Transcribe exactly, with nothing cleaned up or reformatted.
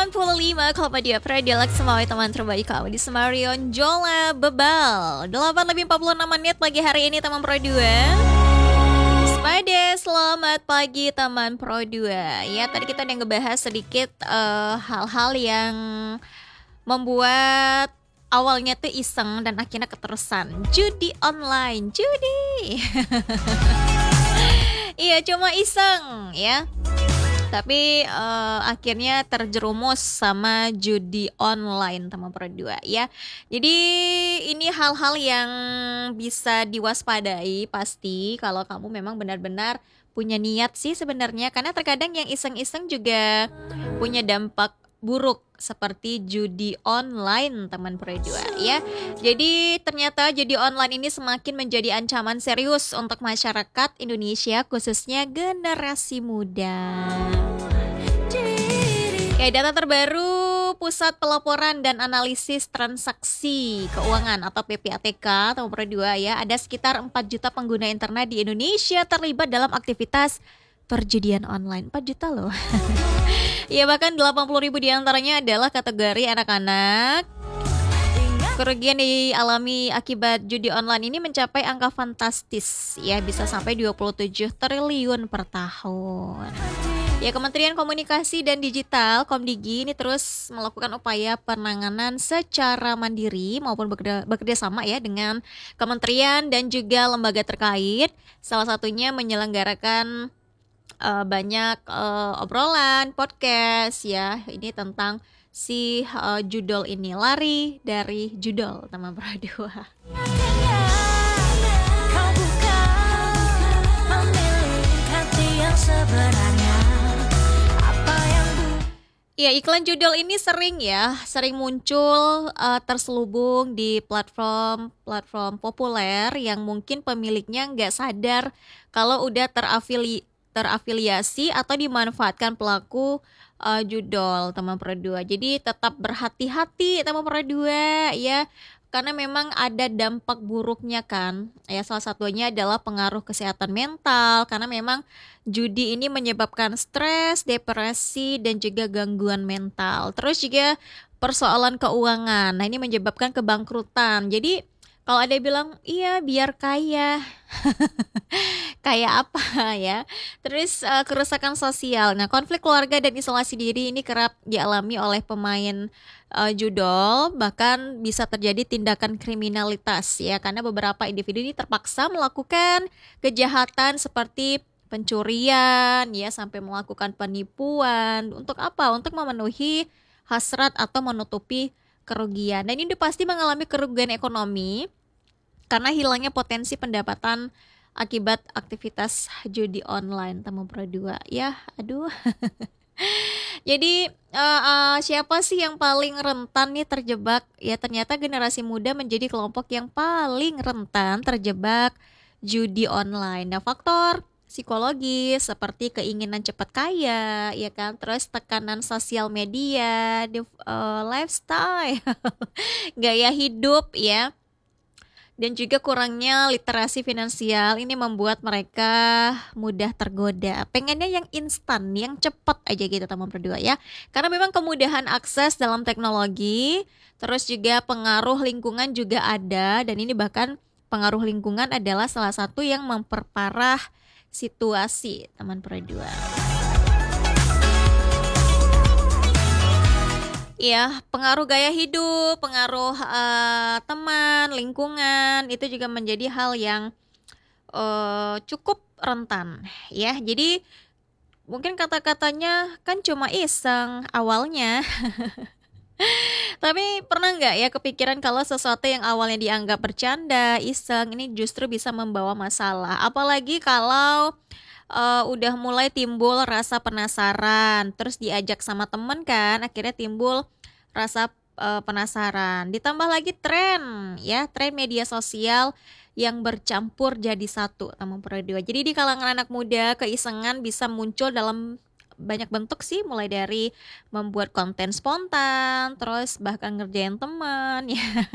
puluh lima koma dua Predialek Semua teman terbaik kamu di Semarion Jola Bebal delapan lebih empat puluh enam menit pagi hari ini teman Pro dua. Pada selamat pagi teman Pro dua. Ya tadi kita udah ngebahas sedikit uh, hal-hal yang membuat awalnya tuh iseng dan akhirnya keterusan. Judi online, judi. Iya cuma iseng ya. Tapi uh, akhirnya terjerumus sama judi online teman Pro dua ya. Jadi ini hal-hal yang bisa diwaspadai pasti kalau kamu memang benar-benar punya niat sih sebenarnya. Karena terkadang yang iseng-iseng juga punya dampak buruk seperti judi online teman Pro dua ya. Jadi ternyata judi online ini semakin menjadi ancaman serius untuk masyarakat Indonesia khususnya generasi muda. Ya, data terbaru Pusat Pelaporan dan Analisis Transaksi Keuangan atau P P A T K teman Pro dua ya, ada sekitar empat juta pengguna internet di Indonesia terlibat dalam aktivitas perjudian online. empat juta loh. Ya bahkan delapan puluh ribu diantaranya adalah kategori anak-anak. Kerugian dialami akibat judi online ini mencapai angka fantastis ya, bisa sampai dua puluh tujuh triliun per tahun. Ya Kementerian Komunikasi dan Digital Komdigi ini terus melakukan upaya penanganan secara mandiri maupun bekerja, bekerja sama ya dengan kementerian dan juga lembaga terkait. Salah satunya menyelenggarakan uh, banyak uh, obrolan, podcast ya, ini tentang si uh, judol ini, lari dari judol teman Pro dua. Ya iklan judol ini sering ya, sering muncul uh, terselubung di platform-platform populer yang mungkin pemiliknya nggak sadar kalau udah terafili terafiliasi atau dimanfaatkan pelaku uh, judol teman Pro dua. Jadi tetap berhati-hati teman Pro dua ya. Karena memang ada dampak buruknya kan. Ya salah satunya adalah pengaruh kesehatan mental karena memang judi ini menyebabkan stres, depresi dan juga gangguan mental. Terus juga persoalan keuangan. Nah, ini menyebabkan kebangkrutan. Jadi kalau ada yang bilang, "Iya, biar kaya." Kayak apa ya? Terus uh, kerusakan sosial. Nah, konflik keluarga dan isolasi diri ini kerap dialami oleh pemain uh, judol, bahkan bisa terjadi tindakan kriminalitas ya, karena beberapa individu ini terpaksa melakukan kejahatan seperti pencurian ya, sampai melakukan penipuan. Untuk apa? Untuk memenuhi hasrat atau menutupi kerugian. Dan ini pasti mengalami kerugian ekonomi karena hilangnya potensi pendapatan akibat aktivitas judi online teman Pro dua ya. Aduh. Jadi uh, uh, siapa sih yang paling rentan nih terjebak? Ya ternyata generasi muda menjadi kelompok yang paling rentan terjebak judi online. Nah, faktor psikologis seperti keinginan cepat kaya, ya kan? Terus tekanan sosial media, di, uh, lifestyle, gaya hidup ya. Dan juga kurangnya literasi finansial ini membuat mereka mudah tergoda. Pengennya yang instan, yang cepat aja gitu teman Pro dua ya. Karena memang kemudahan akses dalam teknologi, terus juga pengaruh lingkungan juga ada. Dan ini bahkan pengaruh lingkungan adalah salah satu yang memperparah situasi teman Pro dua. Ya, pengaruh gaya hidup, pengaruh uh, teman, lingkungan, itu juga menjadi hal yang uh, cukup rentan ya. Jadi mungkin kata-katanya kan cuma iseng awalnya. Tapi pernah nggak ya kepikiran kalau sesuatu yang awalnya dianggap bercanda, iseng, ini justru bisa membawa masalah. Apalagi kalau uh, udah mulai timbul rasa penasaran, terus diajak sama temen kan, akhirnya timbul rasa uh, penasaran. Ditambah lagi tren, ya tren media sosial yang bercampur jadi satu teman Pro dua. Jadi di kalangan anak muda keisengan bisa muncul dalam banyak bentuk sih, mulai dari membuat konten spontan, terus bahkan ngerjain teman ya.